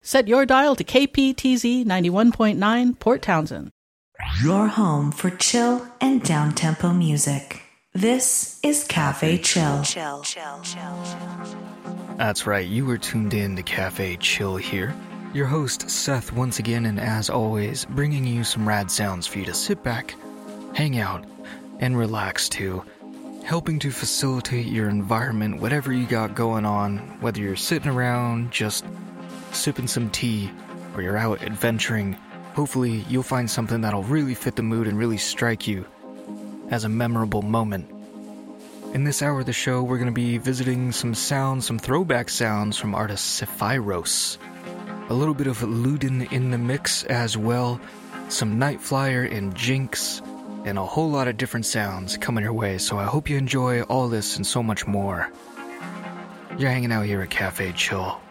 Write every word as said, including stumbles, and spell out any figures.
Set your dial to K P T Z ninety-one point nine, Port Townsend. Your home for chill and down-tempo music. This is Cafe Chill. Chill, chill, chill. That's right, you were tuned in to Cafe Chill here. Your host, Seth, once again, and as always, bringing you some rad sounds for you to sit back, hang out, and relax to. Helping to facilitate your environment, whatever you got going on, whether you're sitting around, just sipping some tea, or you're out adventuring. Hopefully, you'll find something that'll really fit the mood and really strike you as a memorable moment. In this hour of the show, we're going to be visiting some sounds, some throwback sounds from artist Sephiroth. A little bit of Luden in the mix as well, some Nightflyer and Jinx, and a whole lot of different sounds coming your way, so I hope you enjoy all this and so much more. You're hanging out here at Cafe Chill.